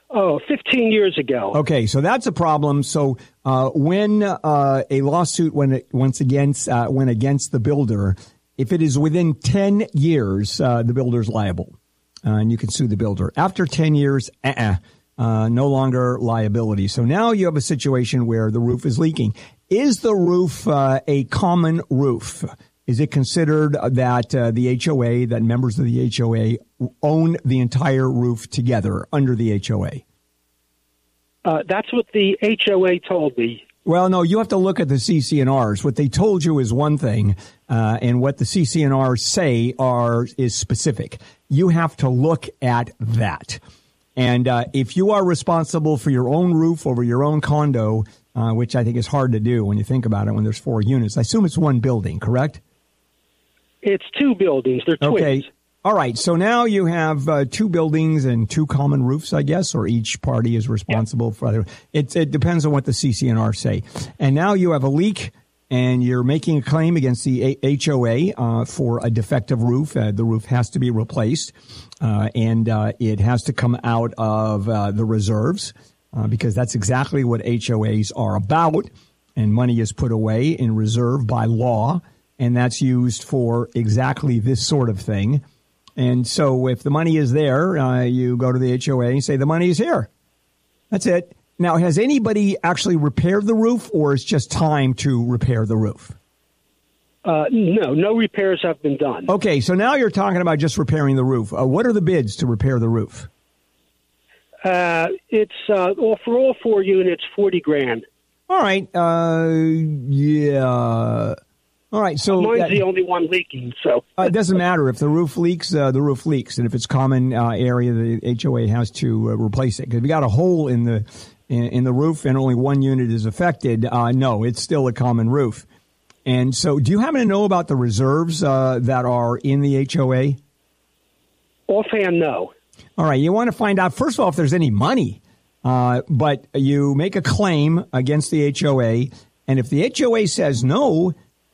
Oh, 15 years ago. Okay, so that's a problem. So when a lawsuit went against the builder, if it is within 10 years, the builder's liable, and you can sue the builder. After 10 years, no longer liability. So now you have a situation where the roof is leaking. Is the roof a common roof? Is it considered that the HOA, that members of the HOA own the entire roof together under the HOA? That's what the HOA told me. Well, no, you have to look at the CC&Rs. What they told you is one thing, and what the CC&Rs say is specific. You have to look at that. And if you are responsible for your own roof over your own condo, which I think is hard to do when you think about it when there's 4 units, I assume it's one building, correct? It's 2 buildings. They're twins. Okay. All right. So now you have 2 buildings and 2 common roofs, I guess, or each party is responsible for other. It depends on what the CC&R say. And now you have a leak and you're making a claim against the HOA for a defective roof. The roof has to be replaced and it has to come out of the reserves because that's exactly what HOAs are about. And money is put away in reserve by law. And that's used for exactly this sort of thing. And so if the money is there, you go to the HOA and say, the money is here. That's it. Now, has anybody actually repaired the roof, or is just time to repair the roof? No repairs have been done. Okay, so now you're talking about just repairing the roof. What are the bids to repair the roof? It's for all 4 units, $40,000. All right. Yeah. All right, so mine's the only one leaking, so it doesn't matter if the roof leaks. The roof leaks, and if it's common area, the HOA has to replace it. Because if you got a hole in the roof and only 1 unit is affected, no, it's still a common roof. And so, do you happen to know about the reserves that are in the HOA? Offhand, no. All right, you want to find out first of all if there's any money, but you make a claim against the HOA, and if the HOA says no.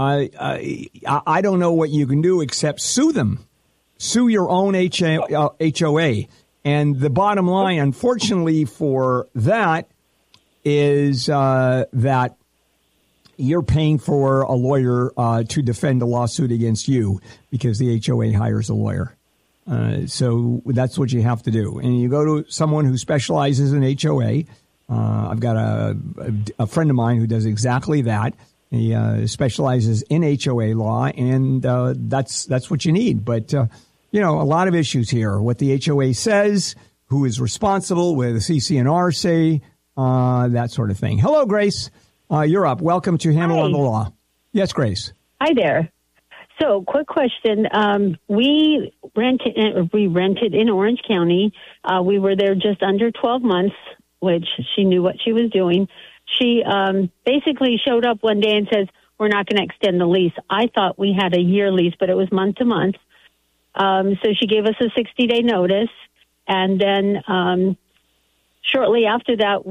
I don't know what you can do except sue them. Sue your own HOA. And the bottom line, unfortunately for that, is that you're paying for a lawyer to defend a lawsuit against you because the HOA hires a lawyer. So that's what you have to do. And you go to someone who specializes in HOA. I've got a friend of mine who does exactly that. He specializes in HOA law, and that's what you need. But, a lot of issues here. What the HOA says, who is responsible, what the CC&R say, that sort of thing. Hello, Grace. You're up. Welcome to Handle on the Law. Yes, Grace. Hi there. So, quick question. We rented in Orange County. We were there just under 12 months, which she knew what she was doing. She basically showed up one day and says, we're not going to extend the lease. I thought we had a year lease, but it was month to month. So she gave us a 60-day notice. And then shortly after that,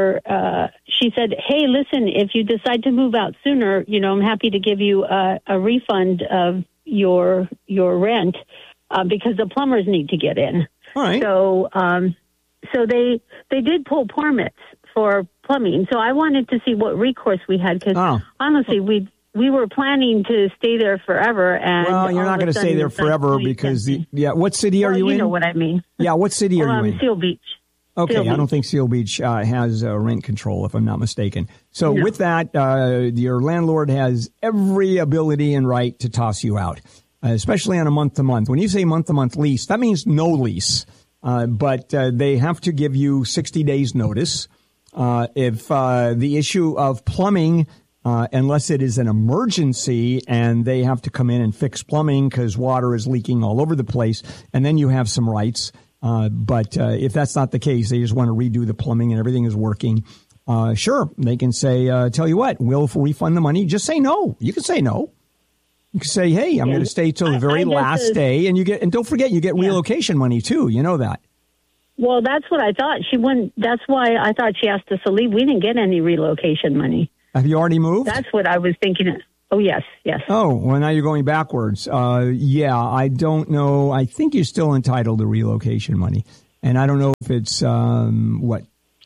she said, hey, listen, if you decide to move out sooner, I'm happy to give you a refund of your rent because the plumbers need to get in. All right. So they did pull permits for plumbing. So I wanted to see what recourse we had because honestly, we were planning to stay there forever. And well, you're not going to stay there forever because what city are you in? You know what I mean. Yeah, what city are you in? Seal Beach. Okay, Seal Beach. I don't think Seal Beach has rent control, if I'm not mistaken. So with that, your landlord has every ability and right to toss you out, especially on a month-to-month. When you say month-to-month lease, that means no lease. But they have to give you 60 days notice. If the issue of plumbing, unless it is an emergency and they have to come in and fix plumbing because water is leaking all over the place, and then you have some rights. But if that's not the case, they just want to redo the plumbing and everything is working. Sure, they can say, tell you what, we'll refund the money. Just say no. You can say no. You can say, hey, I'm going to stay till the very last day. And don't forget, you get relocation money too. You know that. Well, that's what I thought. She wouldn't. That's why I thought she asked us to leave. We didn't get any relocation money. Have you already moved? That's what I was thinking. Oh, yes. Oh, well, now you're going backwards. I don't know. I think you're still entitled to relocation money. And I don't know if it's, $2,000,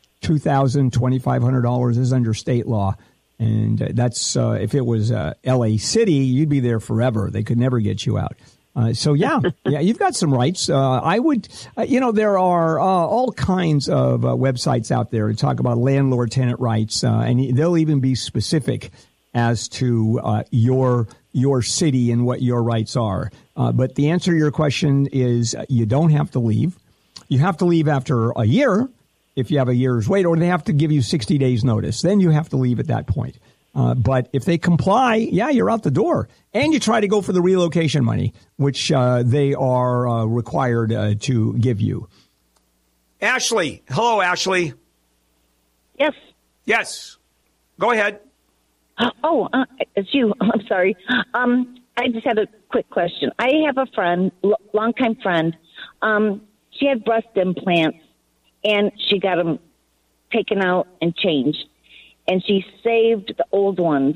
$2,500 is under state law. And that's if it was L.A. City, you'd be there forever. They could never get you out. Yeah, you've got some rights. I would, there are all kinds of websites out there to talk about landlord-tenant rights, and they'll even be specific as to your city and what your rights are. But the answer to your question is you don't have to leave. You have to leave after a year if you have a year's wait, or they have to give you 60 days notice. Then you have to leave at that point. But if they comply, you're out the door. And you try to go for the relocation money, which they are required to give you. Ashley. Hello, Ashley. Yes. Yes. Go ahead. It's you. I'm sorry. I just had a quick question. I have a friend, longtime friend. She had breast implants, and she got them taken out and changed. And she saved the old ones.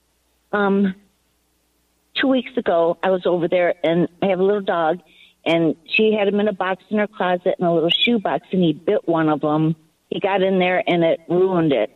2 weeks ago, I was over there, and I have a little dog, and she had him in a box in her closet in a little shoe box, and he bit one of them. He got in there, and it ruined it.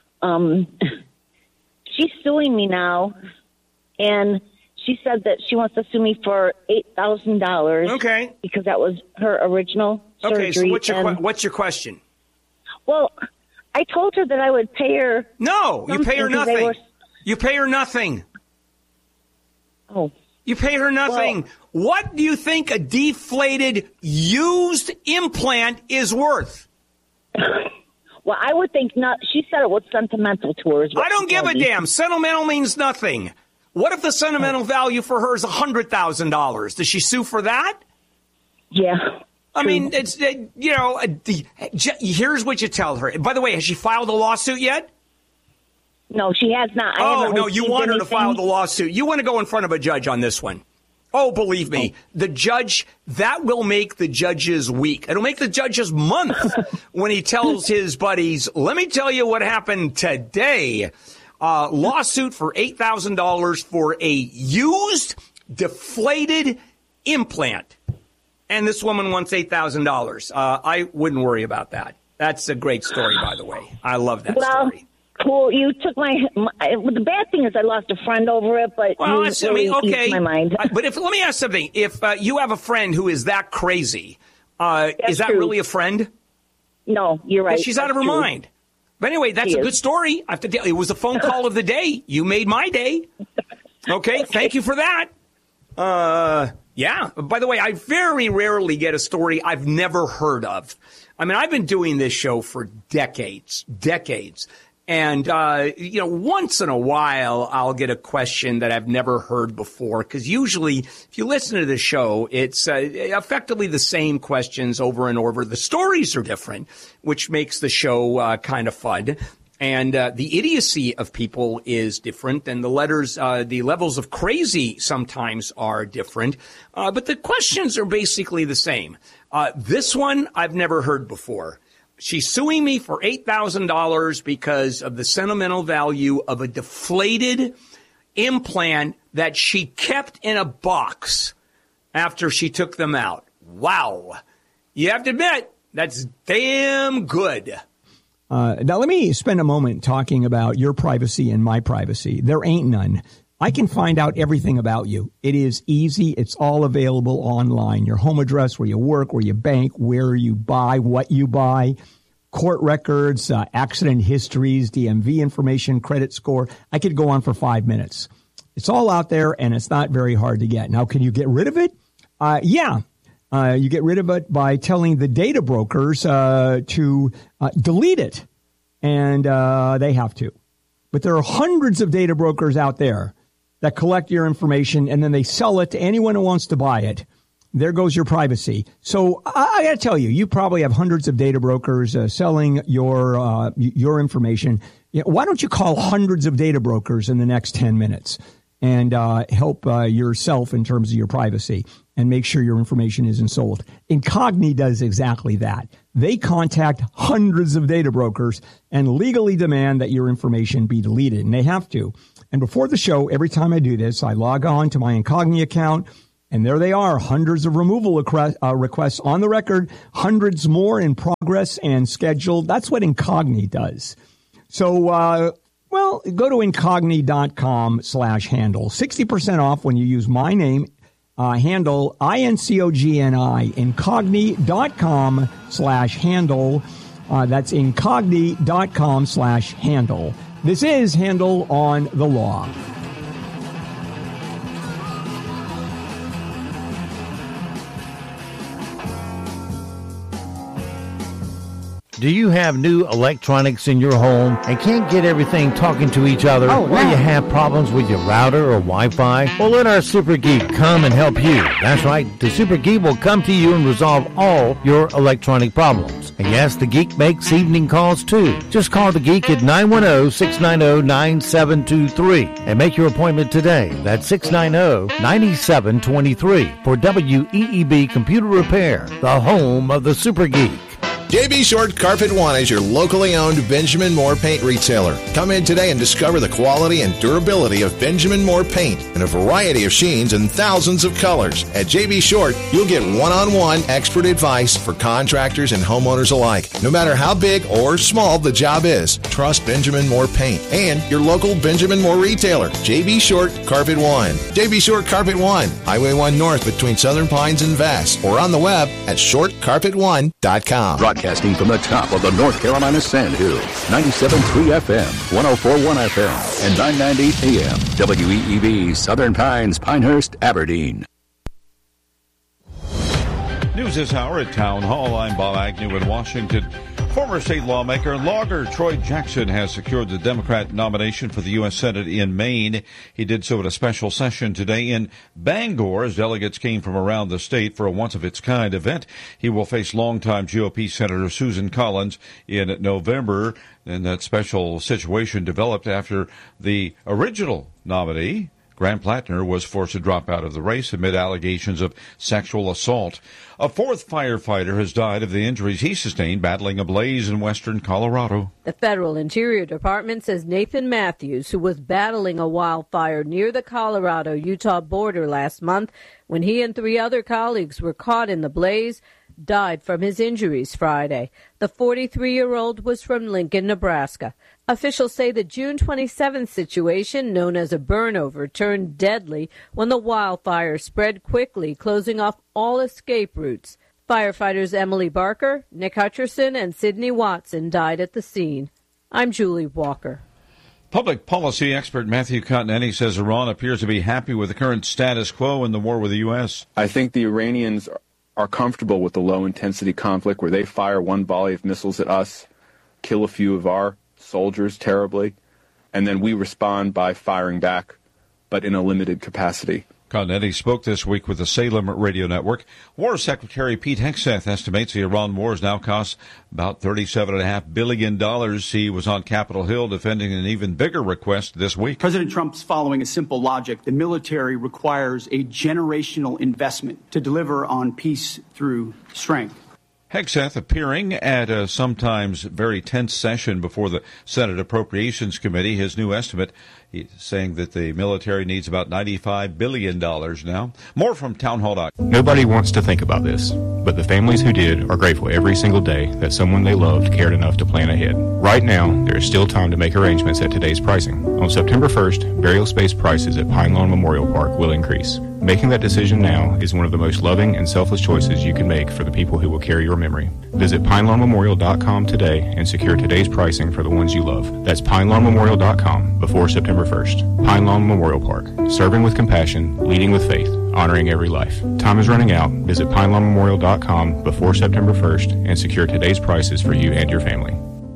She's suing me now, and she said that she wants to sue me for $8,000. Okay. Because that was her original surgery. Okay, so what's your question? Well, I told her that I would pay her. No, you pay her nothing. You pay her nothing. Oh. You pay her nothing. Well, what do you think a deflated, used implant is worth? Well, I would think not. She said it was sentimental to her. I don't give a damn. Sentimental means nothing. What if the sentimental value for her is $100,000? Does she sue for that? Yeah. I mean, it's, here's what you tell her. By the way, has she filed a lawsuit yet? No, she has not. You want her to file the lawsuit. You want to go in front of a judge on this one. Oh, believe me, the judge, that will make the judge's week. It'll make the judge's month when he tells his buddies, let me tell you what happened today. Lawsuit for $8,000 for a used, deflated implant. And this woman wants $8,000. I wouldn't worry about that. That's a great story, by the way. I love that story. Cool. You took my. The bad thing is I lost a friend over it, but eased my mind. But let me ask something. If you have a friend who is that crazy, is that really a friend? No, you're right. She's out of her mind. But anyway, that's a good story. I have to tell you, it was the phone call of the day. You made my day. Okay, thank you for that. Yeah. By the way, I very rarely get a story I've never heard of. I mean, I've been doing this show for decades. And, once in a while, I'll get a question that I've never heard before. Because usually, if you listen to the show, it's effectively the same questions over and over. The stories are different, which makes the show kind of fun. And the idiocy of people is different. And the levels of crazy sometimes are different. But the questions are basically the same. This one I've never heard before. She's suing me for $8,000 because of the sentimental value of a deflated implant that she kept in a box after she took them out. Wow. You have to admit, that's damn good. Now, let me spend a moment talking about your privacy and my privacy. There ain't none. I can find out everything about you. It is easy. It's all available online. Your home address, where you work, where you bank, where you buy, what you buy, court records, accident histories, DMV information, credit score. I could go on for 5 minutes. It's all out there, and it's not very hard to get. Now, can you get rid of it? Yeah. You get rid of it by telling the data brokers to delete it, and they have to. But there are hundreds of data brokers out there that collect your information, and then they sell it to anyone who wants to buy it. There goes your privacy. So I got to tell you, you probably have hundreds of data brokers selling your information. Why don't you call hundreds of data brokers in the next 10 minutes and help yourself in terms of your privacy and make sure your information isn't sold? Incogni does exactly that. They contact hundreds of data brokers and legally demand that your information be deleted, and they have to. And before the show, every time I do this, I log on to my Incogni account. And there they are, hundreds of removal requests on the record, hundreds more in progress and scheduled. That's what Incogni does. So, well, go to Incogni.com/handle. 60% off when you use my name, handle, INCOGNI, Incogni.com/handle. That's Incogni.com/handle. This is Handle on the Law. Do you have new electronics in your home and can't get everything talking to each other? Oh, or you have problems with your router or Wi-Fi? Well, let our Super Geek come and help you. That's right. The Super Geek will come to you and resolve all your electronic problems. And yes, the Geek makes evening calls too. Just call the Geek at 910-690-9723 and make your appointment today. That's 690-9723 for WEEB Computer Repair, the home of the Super Geek. JB Short Carpet One is your locally owned Benjamin Moore paint retailer. Come in today and discover the quality and durability of Benjamin Moore paint in a variety of sheens and thousands of colors. At JB Short, you'll get one-on-one expert advice for contractors and homeowners alike. No matter how big or small the job is, trust Benjamin Moore paint and your local Benjamin Moore retailer, JB Short Carpet One. JB Short Carpet One, Highway 1 North between Southern Pines and Vass, or on the web at shortcarpet1.com. Broadcasting from the top of the North Carolina Sand Hills, 97.3 FM, 104.1 FM, and 990 AM, WEEB, Southern Pines, Pinehurst, Aberdeen. News this hour at Town Hall. I'm Bob Agnew in Washington. Former state lawmaker and logger Troy Jackson has secured the Democrat nomination for the U.S. Senate in Maine. He did so at a special session today in Bangor as delegates came from around the state for a once-of-its-kind event. He will face longtime GOP Senator Susan Collins in November, and that special situation developed after the original nominee, Graham Plattner, was forced to drop out of the race amid allegations of sexual assault. A fourth firefighter has died of the injuries he sustained battling a blaze in western Colorado. The Federal Interior Department says Nathan Matthews, who was battling a wildfire near the Colorado-Utah border last month when he and 3 other colleagues were caught in the blaze, died from his injuries Friday. The 43-year-old was from Lincoln, Nebraska. Officials say the June 27th situation, known as a burnover, turned deadly when the wildfire spread quickly, closing off all escape routes. Firefighters Emily Barker, Nick Hutcherson, and Sidney Watson died at the scene. I'm Julie Walker. Public policy expert Matthew Continetti says Iran appears to be happy with the current status quo in the war with the U.S. I think the Iranians are comfortable with the low-intensity conflict where they fire one volley of missiles at us, kill a few of our soldiers terribly, and then we respond by firing back, but in a limited capacity. Continetti spoke this week with the Salem Radio Network. War Secretary Pete Hegseth estimates the Iran wars now cost about $37.5 billion. He was on Capitol Hill defending an even bigger request this week. President Trump's following a simple logic. The military requires a generational investment to deliver on peace through strength. Hegseth appearing at a sometimes very tense session before the Senate Appropriations Committee. His new estimate, he's saying that the military needs about $95 billion now. More from townhall.com. Nobody wants to think about this, but the families who did are grateful every single day that someone they loved cared enough to plan ahead. Right now, there is still time to make arrangements at today's pricing. On September 1st, burial space prices at Pine Lawn Memorial Park will increase. Making that decision now is one of the most loving and selfless choices you can make for the people who will carry your memory. Visit PinelawnMemorial.com today and secure today's pricing for the ones you love. That's PinelawnMemorial.com before September 1st. Pine Lawn Memorial Park. Serving with compassion, leading with faith, honoring every life. Time is running out. Visit PinelawnMemorial.com before September 1st and secure today's prices for you and your family.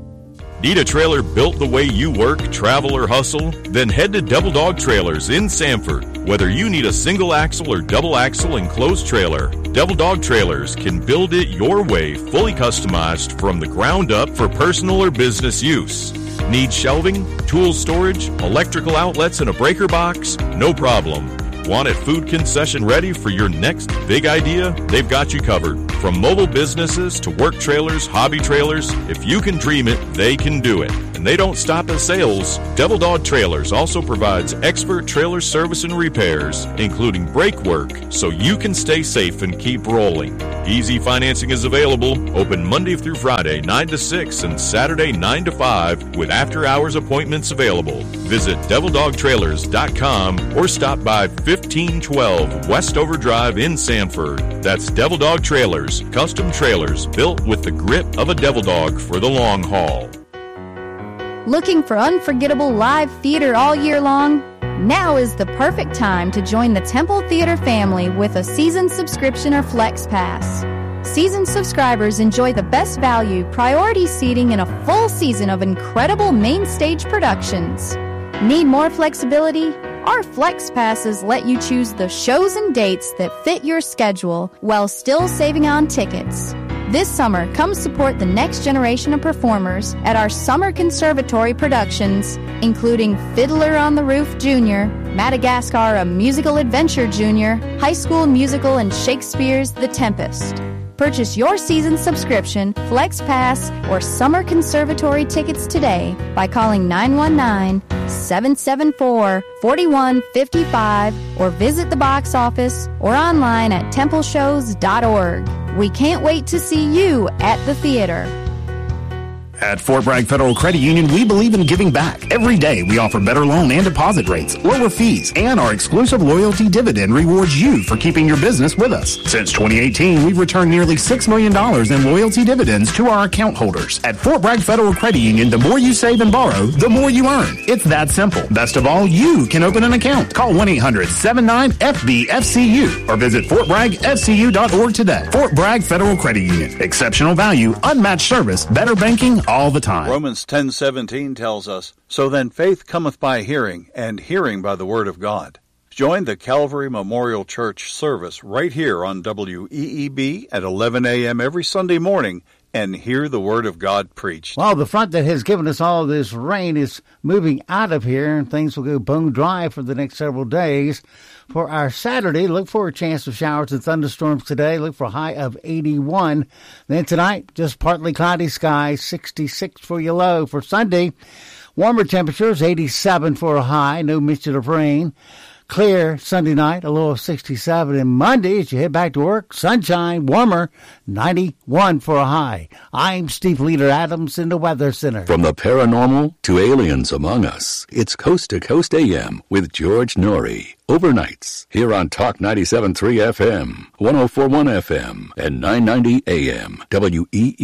Need a trailer built the way you work, travel, or hustle? Then head to Double Dog Trailers in Sanford. Whether you need a single axle or double axle enclosed trailer, Double Dog Trailers can build it your way, fully customized from the ground up for personal or business use. Need shelving, tool storage, electrical outlets, and a breaker box? No problem. Want it food concession ready for your next big idea? They've got you covered. From mobile businesses to work trailers, hobby trailers, if you can dream it, they can do it. And And they don't stop at sales. Devil Dog Trailers also provides expert trailer service and repairs, including brake work, so you can stay safe and keep rolling. Easy financing is available, open Monday through Friday 9 to 6 and Saturday 9 to 5 with after-hours appointments available. Visit DevilDogTrailers.com or stop by 1512 Westover Drive in Sanford. That's Devil Dog Trailers, custom trailers built with the grip of a devil dog for the long haul. Looking for unforgettable live theater all year long? Now is the perfect time to join the Temple Theater family with a season subscription or Flex Pass. Season subscribers enjoy the best value, priority seating, and a full season of incredible main stage productions. Need more flexibility? Our Flex Passes let you choose the shows and dates that fit your schedule while still saving on tickets. This summer, come support the next generation of performers at our Summer Conservatory productions, including Fiddler on the Roof Jr., Madagascar, A Musical Adventure Jr., High School Musical, and Shakespeare's The Tempest. Purchase your season subscription, Flex Pass, or Summer Conservatory tickets today by calling 919-774-4155 or visit the box office or online at templeshows.org. We can't wait to see you at the theater. At Fort Bragg Federal Credit Union, we believe in giving back. Every day, we offer better loan and deposit rates, lower fees, and our exclusive loyalty dividend rewards you for keeping your business with us. Since 2018, we've returned nearly $6 million in loyalty dividends to our account holders. At Fort Bragg Federal Credit Union, the more you save and borrow, the more you earn. It's that simple. Best of all, you can open an account. Call 1-800-79-FB-FCU or visit FortBraggFCU.org today. Fort Bragg Federal Credit Union. Exceptional value, unmatched service, better banking all the time. Romans 10:17 tells us, "So then faith cometh by hearing, and hearing by the word of God." Join the Calvary Memorial Church service right here on WEEB at 11 a.m. every Sunday morning and hear the word of God preached. Well, the front that has given us all this rain is moving out of here, and things will go bone dry for the next several days. For our Saturday, look for a chance of showers and thunderstorms today. Look for a high of 81. Then tonight, just partly cloudy skies, 66 for your low. For Sunday, warmer temperatures, 87 for a high, no mention of rain. Clear Sunday night, a low of 67. And Monday, as you head back to work, sunshine, warmer, 91 for a high. I'm Steve Leader Adams in the Weather Center. From the paranormal to aliens among us, it's Coast to Coast AM with George Norrie. Overnights here on Talk 97.3 FM, 104.1 FM, and 990 AM, WEE.